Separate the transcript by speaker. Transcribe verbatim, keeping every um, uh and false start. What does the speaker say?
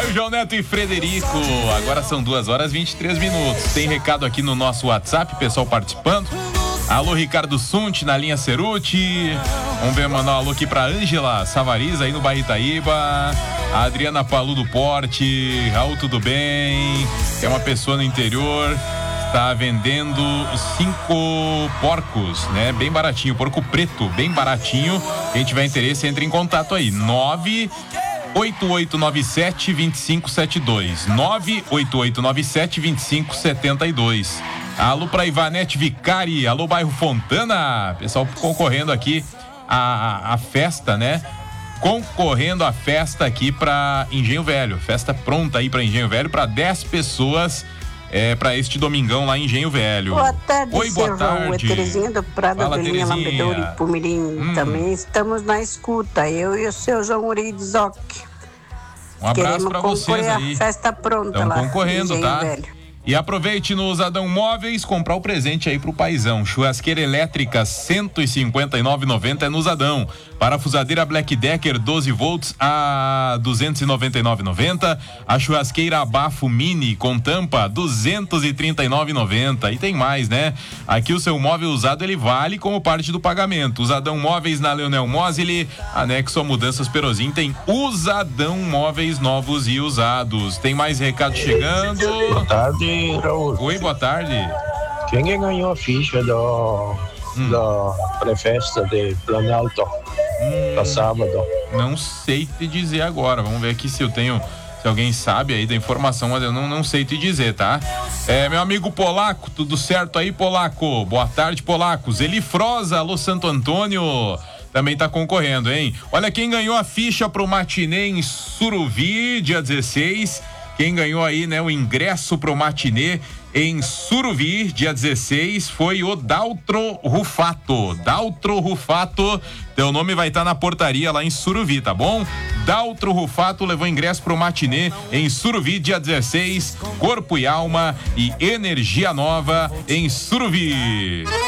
Speaker 1: Aí o João Neto e Frederico. Agora são duas horas e vinte e três minutos. Tem recado aqui no nosso WhatsApp, pessoal participando. Alô, Ricardo Sunti na linha Ceruti. Vamos ver, mandar um alô aqui pra Ângela Savariz aí no Bairro Itaíba. A Adriana Palu do Porte. Raul, tudo bem? É uma pessoa no interior. Está vendendo cinco porcos, né? Bem baratinho, porco preto, bem baratinho. Quem tiver interesse, entre em contato aí. nove oito oito nove sete, dois cinco sete dois. nove oito oito nove sete, dois cinco sete dois. Alô pra Ivanete Vicari, alô bairro Fontana. Pessoal concorrendo aqui à, à festa, né? Concorrendo à festa aqui pra Engenho Velho. Festa pronta aí pra Engenho Velho para dez pessoas. É, para este domingão lá em Engenho Velho.
Speaker 2: Boa tarde,
Speaker 1: Oi, boa tarde.
Speaker 2: É Terezinha do Prado,
Speaker 1: Fala,
Speaker 2: Belinha, Lambedouro e Pumirim.
Speaker 1: Hum.
Speaker 2: Também estamos na escuta, eu e o seu João Urizoc.
Speaker 1: Um abraço para vocês aí.
Speaker 2: A festa pronta
Speaker 1: Estão
Speaker 2: lá.
Speaker 1: concorrendo, tá?
Speaker 2: Velho.
Speaker 1: E aproveite no Usadão Móveis, comprar o presente aí pro paizão. Churrasqueira elétrica cento e cinquenta e nove reais e noventa centavos é no Usadão. Parafusadeira Black Decker doze volts a duzentos e noventa e nove reais e noventa centavos. A churrasqueira Abafo Mini com tampa duzentos e trinta e nove reais e noventa centavos. E tem mais, né? Aqui o seu móvel usado ele vale como parte do pagamento. Usadão Móveis na Leonel Mosili, anexo a Mudanças Perozin, tem Usadão Móveis novos e usados. Tem mais recado chegando.
Speaker 3: Boa tarde, Raul.
Speaker 1: Oi, boa tarde.
Speaker 3: Quem é ganhou a ficha do, hum. da pré-festa de Planalto hum, para sábado?
Speaker 1: Não sei te dizer agora. Vamos ver aqui se eu tenho, se alguém sabe aí da informação, mas eu não, não sei te dizer, tá? É, meu amigo Polaco, tudo certo aí, Polaco? Boa tarde, Polacos. Elifrosa, alô, Santo Antônio. Também tá concorrendo, hein? Olha quem ganhou a ficha pro matinê em Suruvi, dia dezesseis. Quem ganhou aí, né, o ingresso pro matinê em Suruvi, dia dezesseis, foi o Daltro Rufato. Daltro Rufato, teu nome vai estar tá na portaria lá em Suruvi, tá bom? Daltro Rufato levou ingresso pro matinê em Suruvi, dia dezesseis, Corpo e Alma e Energia Nova em Suruvi.